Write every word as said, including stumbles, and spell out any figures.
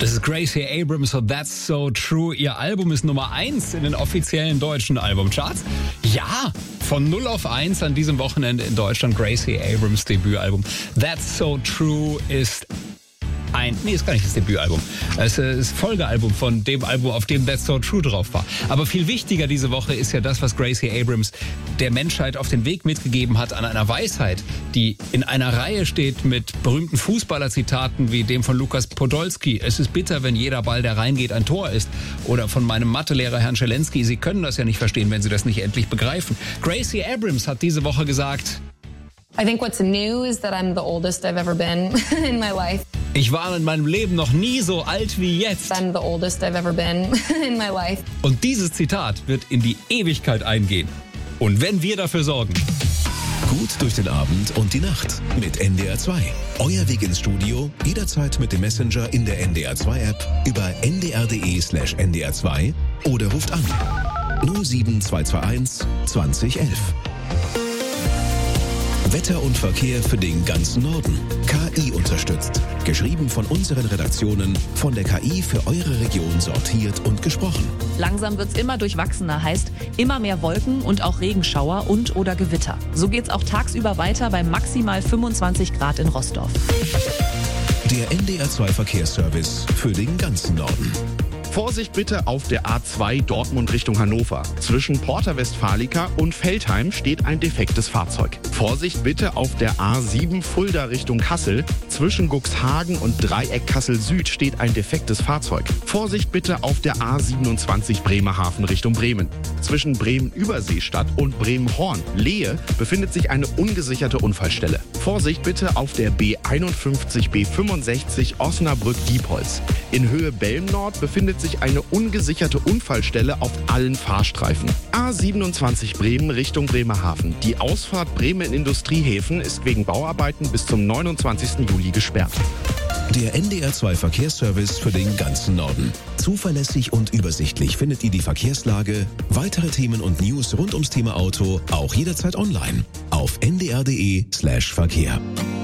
Das ist Gracie Abrams und That's So True. Ihr Album ist Nummer eins in den offiziellen deutschen Albumcharts. Ja, von null auf eins an diesem Wochenende in Deutschland. Gracie Abrams Debütalbum. That's So True ist ein, nee, ist gar nicht das Debütalbum. Es ist Folgealbum von dem Album, auf dem That's So True drauf war. Aber viel wichtiger diese Woche ist ja das, was Gracie Abrams der Menschheit auf den Weg mitgegeben hat an einer Weisheit, die in einer Reihe steht mit berühmten Fußballer-Zitaten wie dem von Lukas Podolski. Es ist bitter, wenn jeder Ball, der reingeht, ein Tor ist. Oder von meinem Mathelehrer Herrn Schelensky. Sie können das ja nicht verstehen, wenn Sie das nicht endlich begreifen. Gracie Abrams hat diese Woche gesagt: I think what's new is that I'm the oldest I've ever been in my life. Ich war in meinem Leben noch nie so alt wie jetzt. I'm the oldest I've ever been in my life. Und dieses Zitat wird in die Ewigkeit eingehen. Und wenn wir dafür sorgen. Gut durch den Abend und die Nacht mit N D R zwei. Euer Weg ins Studio, jederzeit mit dem Messenger in der N D R zwei App, über ndr.de slash ndr2 oder ruft an null sieben zwei zwei eins zwanzig elf. Wetter und Verkehr für den ganzen Norden. K I unterstützt. Geschrieben von unseren Redaktionen, von der K I für eure Region sortiert und gesprochen. Langsam wird's immer durchwachsener, heißt immer mehr Wolken und auch Regenschauer und oder Gewitter. So geht's auch tagsüber weiter bei maximal fünfundzwanzig Grad in Rostock. Der N D R zwei Verkehrsservice für den ganzen Norden. Vorsicht bitte auf der A zwei Dortmund Richtung Hannover. Zwischen Porta Westfalica und Veltheim steht ein defektes Fahrzeug. Vorsicht bitte auf der A sieben Fulda Richtung Kassel. Zwischen Guxhagen und Dreieck Kassel Süd steht ein defektes Fahrzeug. Vorsicht bitte auf der A siebenundzwanzig Bremerhaven Richtung Bremen. Zwischen Bremen-Überseestadt und Bremen-Horn-Lehe befindet sich eine ungesicherte Unfallstelle. Vorsicht bitte auf der B einundfünfzig B fünfundsechzig Osnabrück-Diepholz. In Höhe Belm-Nord befindet sich eine ungesicherte Unfallstelle auf allen Fahrstreifen. A siebenundzwanzig Bremen Richtung Bremerhaven. Die Ausfahrt Bremen Industriehäfen ist wegen Bauarbeiten bis zum neunundzwanzigsten Juli gesperrt. Der N D R zwei Verkehrsservice für den ganzen Norden. Zuverlässig und übersichtlich findet ihr die Verkehrslage, weitere Themen und News rund ums Thema Auto auch jederzeit online auf ndr.de slash Verkehr.